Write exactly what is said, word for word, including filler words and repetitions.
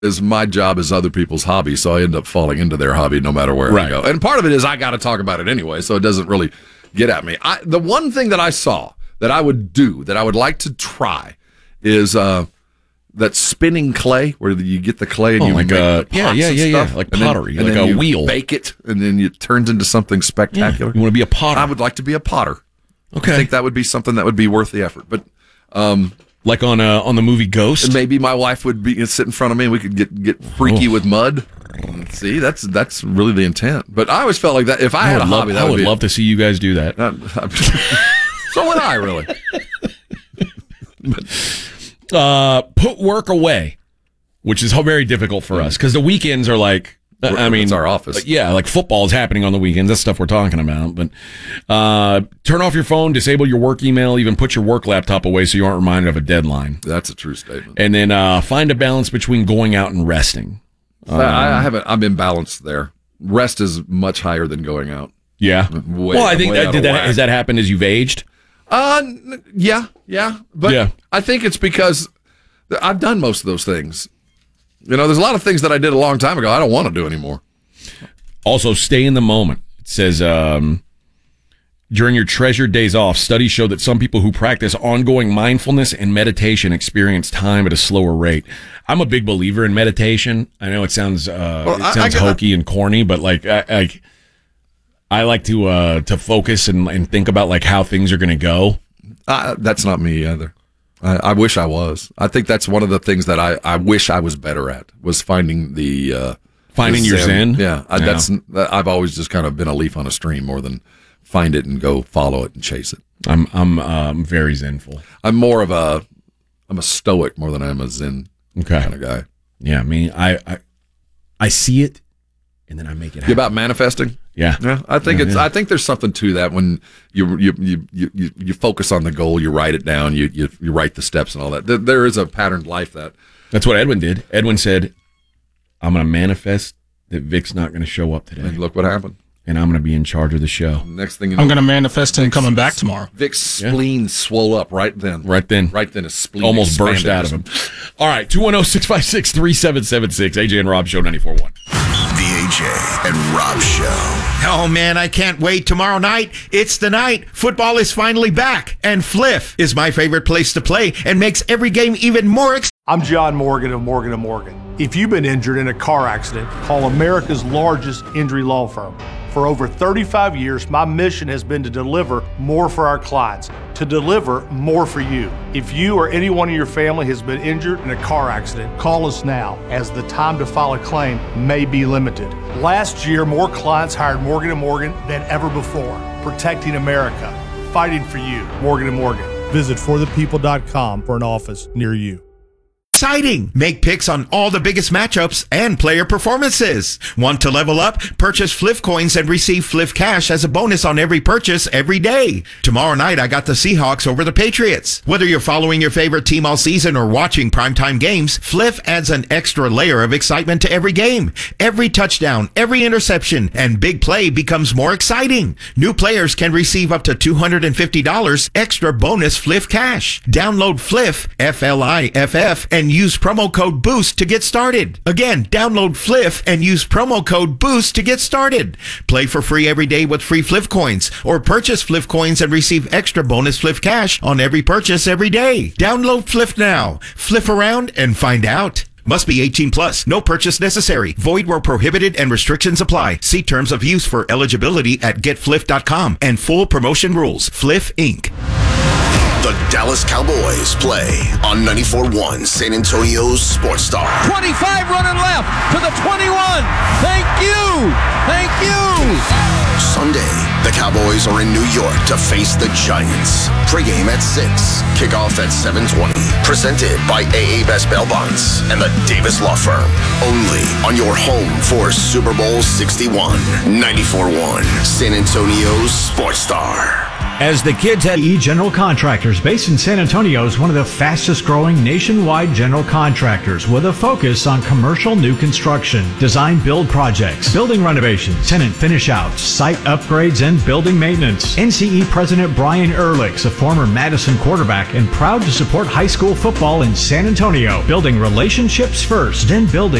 is my job is other people's hobby, so I end up falling into their hobby no matter where right. I go. And part of it is I got to talk about it anyway, so it doesn't really get at me. I, the one thing that I saw that I would do, that I would like to try, is uh, that spinning clay, where you get the clay and oh, you like make uh, the yeah, pots yeah, and yeah, stuff, yeah, like and pottery, then, like and then a you wheel. Bake it, and then it turns into something spectacular. Yeah, you want to be a potter? I would like to be a potter. Okay, I think that would be something that would be worth the effort. But um, like on uh, on the movie Ghost, and maybe my wife would be sit in front of me, and we could get get freaky oh. with mud. See, that's that's really the intent. But I always felt like that if I, I had a would love, hobby, that I would would be love to see you guys do that. So would I, really. uh, put work away, which is very difficult for us because the weekends are like. I mean, it's our office. Yeah, like football is happening on the weekends. That's stuff we're talking about. But uh, turn off your phone, disable your work email, even put your work laptop away so you aren't reminded of a deadline. That's a true statement. And then uh, find a balance between going out and resting. Um, I, I haven't. I'm imbalanced there. Rest is much higher than going out. Yeah. Way, well, I think that, that, did that has that happened as you've aged? Uh, yeah, yeah. But yeah. I think it's because I've done most of those things. You know, there's a lot of things that I did a long time ago I don't want to do anymore. Also, stay in the moment. It says, um, during your treasured days off, studies show that some people who practice ongoing mindfulness and meditation experience time at a slower rate. I'm a big believer in meditation. I know it sounds uh, well, it sounds I, I, hokey and corny, but like I, I, I like to uh, to focus and, and think about like how things are going to go. Uh, that's not me either. I, I wish I was. I think that's one of the things that I, I wish I was better at, was finding the uh, finding the your zen. Yeah, I, yeah, that's I've always just kind of been a leaf on a stream more than find it and go follow it and chase it. I'm I'm um, very zenful. I'm more of a I'm a stoic more than I'm a zen okay. kind of guy. Yeah, I mean, I I, I see it, and then I make it happen. You about manifesting? Yeah, yeah. I think yeah, it's. yeah. I think there's something to that when you you you you you focus on the goal, you write it down, you you you write the steps and all that. There, there is a patterned life that. That's what Edwin did. Edwin said, "I'm going to manifest that Vic's not going to show up today." And look what happened. And I'm going to be in charge of the show. Next thing you know, I'm going to manifest him Vic's, coming back tomorrow. Vic's spleen yeah. swole up right then. Right then. Right then, his spleen almost burst out of him. All right, two one zero, six five six, three seven seven six. A J and Rob Show, ninety-four point one. The A J and Rob Show. Oh, man, I can't wait. Tomorrow night, it's the night. Football is finally back. And Fliff is my favorite place to play and makes every game even more exciting. I'm John Morgan of Morgan and Morgan. If you've been injured in a car accident, call America's largest injury law firm. For over thirty-five years, my mission has been to deliver more for our clients, to deliver more for you. If you or anyone in your family has been injured in a car accident, call us now, as the time to file a claim may be limited. Last year, more clients hired Morgan and Morgan than ever before, protecting America, fighting for you. Morgan and Morgan. Visit for the people dot com for an office near you. Exciting! Make picks on all the biggest matchups and player performances. Want to level up? Purchase Fliff Coins and receive Fliff Cash as a bonus on every purchase every day. Tomorrow night, I got the Seahawks over the Patriots. Whether you're following your favorite team all season or watching primetime games, Fliff adds an extra layer of excitement to every game. Every touchdown, every interception, and big play becomes more exciting. New players can receive up to two hundred fifty dollars extra bonus Fliff Cash. Download Fliff, F L I F F, and use promo code BOOST to get started. Again, download Fliff and use promo code BOOST to get started. Play for free every day with free Fliff Coins, or purchase Fliff Coins and receive extra bonus Fliff Cash on every purchase every day. Download Fliff now. Fliff around and find out. Must be eighteen plus. No purchase necessary. Void where prohibited and restrictions apply. See terms of use for eligibility at get fliff dot com and full promotion rules. Fliff Incorporated. The Dallas Cowboys play on ninety-four point one San Antonio's Sports Star. twenty-five running left to the twenty-one. Thank you. Thank you. Sunday, the Cowboys are in New York to face the Giants. Pre-game at six, kickoff at seven twenty. Presented by A A Best Bail Bonds and the Davis Law Firm. Only on your home for Super Bowl sixty-one. ninety-four point one San Antonio's Sports Star. As the kids at E General Contractors, based in San Antonio, is one of the fastest growing nationwide general contractors with a focus on commercial new construction, design build projects, building renovations, tenant finish outs, site upgrades, and building maintenance. N C E President Brian Ehrlich's a former Madison quarterback and proud to support high school football in San Antonio, building relationships first, then building